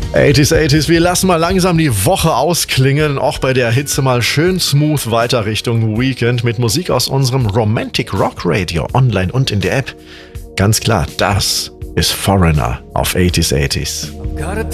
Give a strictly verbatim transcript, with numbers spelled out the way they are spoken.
achtziger, achtziger, wir lassen mal langsam die Woche ausklingen. Auch bei der Hitze mal schön smooth weiter Richtung Weekend mit Musik aus unserem Romantic Rock Radio online und in der App. Ganz klar, das ist Foreigner auf achtziger, achtziger.